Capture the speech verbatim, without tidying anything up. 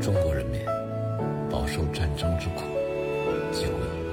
中国人民饱受战争之苦久矣。